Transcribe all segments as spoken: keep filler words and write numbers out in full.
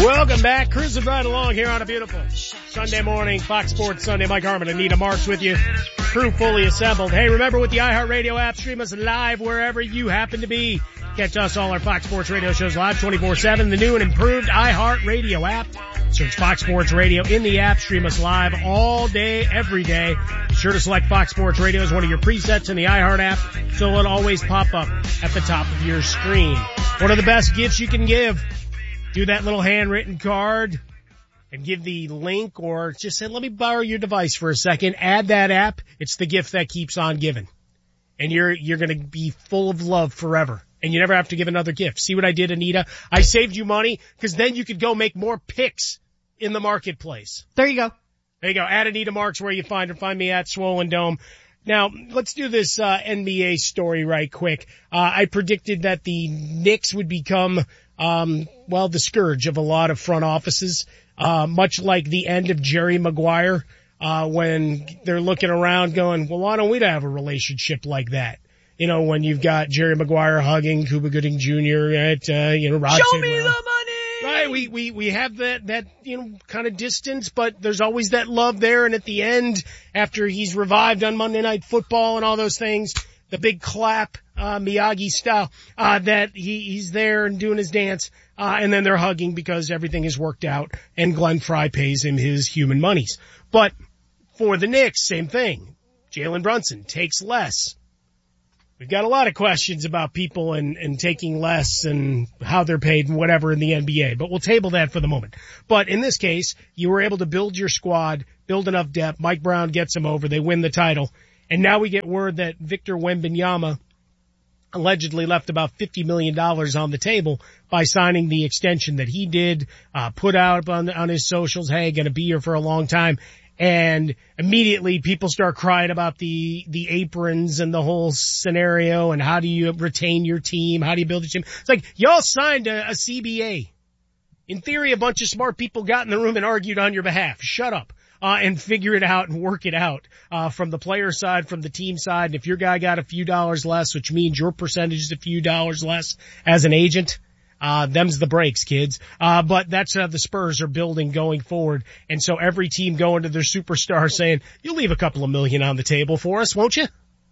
Welcome back. Cruising right along here on a beautiful Sunday morning. Fox Sports Sunday. Mike Harmon, Anita Marks with you. Crew fully assembled. Hey, remember with the iHeartRadio app, stream us live wherever you happen to be. Catch us all our Fox Sports Radio shows live twenty-four seven. The new and improved iHeartRadio app. Search Fox Sports Radio in the app. Stream us live all day, every day. Be sure to select Fox Sports Radio as one of your presets in the iHeart app, so it'll always pop up at the top of your screen. One of the best gifts you can give. Do that little handwritten card and give the link, or just say, let me borrow your device for a second. Add that app. It's the gift that keeps on giving. And you're, you're going to be full of love forever. And you never have to give another gift. See what I did, Anita? I saved you money because then you could go make more picks in the marketplace. There you go. There you go. Add Anita Marks where you find her. Find me at Swollen Dome. Now, let's do this uh, N B A story right quick. Uh, I predicted that the Knicks would become, um, well, the scourge of a lot of front offices, uh, much like the end of Jerry Maguire, uh, when they're looking around going, well, why don't we have a relationship like that? You know, when you've got Jerry Maguire hugging Cuba Gooding Junior at, uh, you know, Rod Show Tidwell. me the money! Right, we, we, we have that, that, you know, kind of distance, but there's always that love there. And at the end, after he's revived on Monday Night Football and all those things, the big clap, uh, Miyagi style, uh, that he, he's there and doing his dance, uh, and then they're hugging because everything is worked out and Glenn Fry pays him his human monies. But for the Knicks, same thing. Jalen Brunson takes less. We've got a lot of questions about people and, and taking less and how they're paid and whatever in the N B A, but we'll table that for the moment. But in this case, you were able to build your squad, build enough depth. Mike Brown gets them over. They win the title. And now we get word that Victor Wembanyama allegedly left about fifty million dollars on the table by signing the extension that he did, uh, put out on, on his socials, hey, gonna be here for a long time. And immediately people start crying about the, the aprons and the whole scenario and how do you retain your team? How do you build your team? It's like, y'all signed a, a C B A. In theory, a bunch of smart people got in the room and argued on your behalf. Shut up, uh, and figure it out and work it out, uh, from the player side, from the team side. And if your guy got a few dollars less, which means your percentage is a few dollars less as an agent, Uh, them's the breaks, kids. Uh, but that's how the Spurs are building going forward. And so every team going to their superstar saying, you'll leave a couple of million on the table for us, won't you?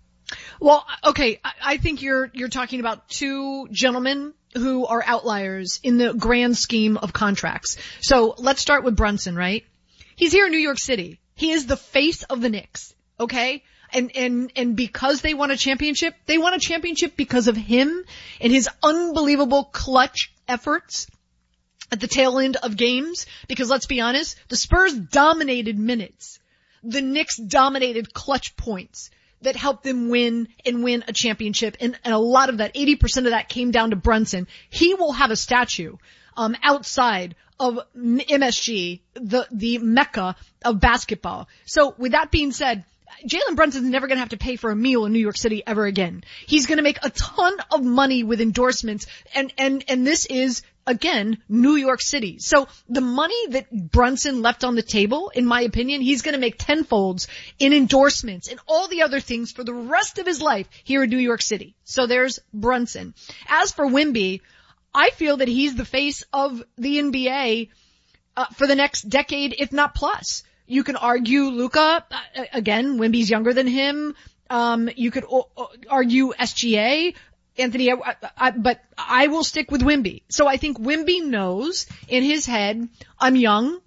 Well, okay, I think you're, you're talking about two gentlemen who are outliers in the grand scheme of contracts. So let's start with Brunson, right? He's here in New York City. He is the face of the Knicks, okay? And, and, and because they won a championship, they won a championship because of him and his unbelievable clutch efforts at the tail end of games. Because let's be honest, the Spurs dominated minutes. The Knicks dominated clutch points that helped them win and win a championship. And, and a lot of that, eighty percent of that came down to Brunson. He will have a statue, um, outside of M S G, the, the mecca of basketball. So with that being said, Jalen Brunson's never going to have to pay for a meal in New York City ever again. He's going to make a ton of money with endorsements, and and and this is, again, New York City. So the money that Brunson left on the table, in my opinion, he's going to make tenfolds in endorsements and all the other things for the rest of his life here in New York City. So there's Brunson. As for Wemby, I feel that he's the face of the N B A uh, for the next decade, if not plus. You can argue Luka, uh, again, Wemby's younger than him. Um, you could o- argue S G A, Anthony, I, I, but I will stick with Wemby. So I think Wemby knows in his head, I'm young.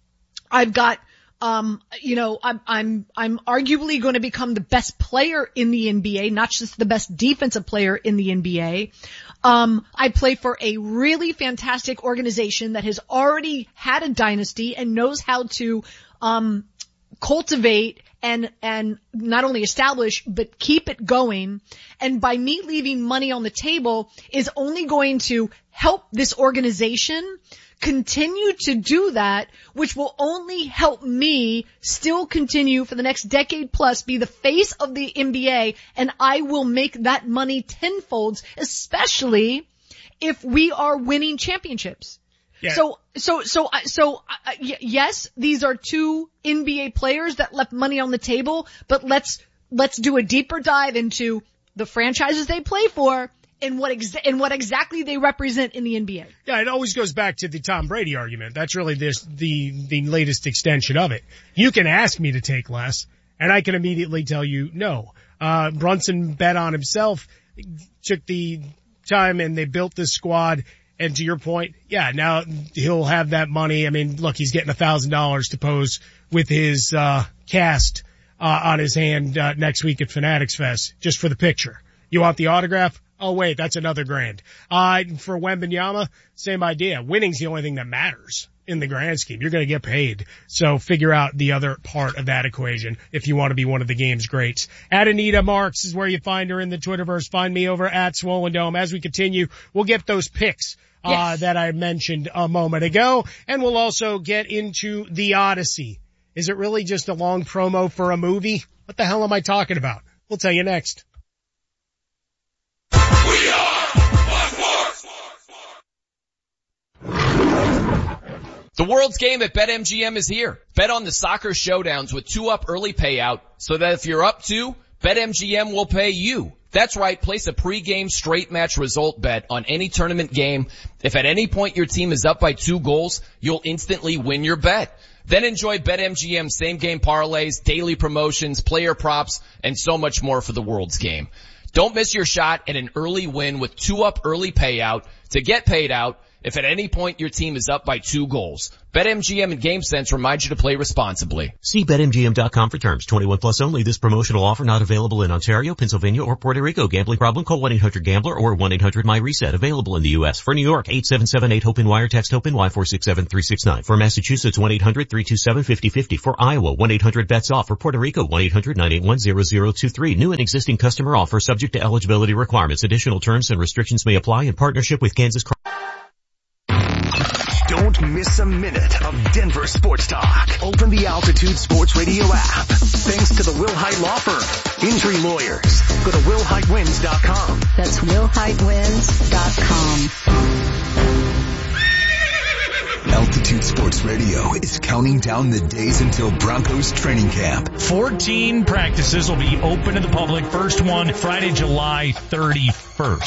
I've got, um, you know, I'm, I'm, I'm arguably going to become the best player in the N B A, not just the best defensive player in the N B A. Um, I play for a really fantastic organization that has already had a dynasty and knows how to um cultivate and and not only establish but keep it going. And by me leaving money on the table is only going to help this organization continue to do that, which will only help me still continue for the next decade plus be the face of the N B A, and I will make that money tenfolds, especially if we are winning championships. Yeah. So, so, so, so, uh, yes, these are two N B A players that left money on the table, but let's, let's do a deeper dive into the franchises they play for in what exa- in what exactly they represent in the N B A. Yeah, it always goes back to the Tom Brady argument. That's really this, the, the latest extension of it. You can ask me to take less, and I can immediately tell you no. Uh, Brunson bet on himself, took the time, and they built this squad. And to your point, yeah, now he'll have that money. I mean, look, he's getting a thousand dollars to pose with his, uh, cast, uh, on his hand, uh, next week at Fanatics Fest, just for the picture. You want the autograph? Oh wait, that's another grand. Uh, for Wembanyama, same idea. Winning's the only thing that matters in the grand scheme. You're going to get paid. So figure out the other part of that equation if you want to be one of the game's greats. At Anita Marks is where you find her in the Twitterverse. Find me over at Swollen Dome. As we continue, we'll get those picks uh, yes. that I mentioned a moment ago. And we'll also get into The Odyssey. Is it really just a long promo for a movie? What the hell am I talking about? We'll tell you next. We are Black Sports. The world's game at BetMGM is here. Bet on the soccer showdowns with two up early payout so that if you're up two, BetMGM will pay you. That's right. Place a pregame straight match result bet on any tournament game. If at any point your team is up by two goals, you'll instantly win your bet. Then enjoy BetMGM same game parlays, daily promotions, player props, and so much more for the world's game. Don't miss your shot at an early win with two up early payout to get paid out if at any point your team is up by two goals. BetMGM and GameSense remind you to play responsibly. See Bet M G M dot com for terms. twenty-one plus only. This promotional offer not available in Ontario, Pennsylvania, or Puerto Rico. Gambling problem? Call one eight hundred gambler or one eight hundred my reset. Available in the U S. For New York, eight seven seven eight HOPE-N wire. Text HOPE-N-Y four six seven three six nine. For Massachusetts, one eight hundred three two seven five zero five zero. For Iowa, one eight hundred bets off. For Puerto Rico, one eight hundred nine eight one zero zero two three. New and existing customer offer subject to eligibility requirements. Additional terms and restrictions may apply in partnership with Kansas. Don't miss a minute of Denver sports talk. Open the Altitude Sports Radio app. Thanks to the Will Hite Law Firm. Injury lawyers. Go to will hite wins dot com. That's will hite wins dot com. Altitude Sports Radio is counting down the days until Broncos training camp. fourteen practices will be open to the public. First one Friday, July thirty-first.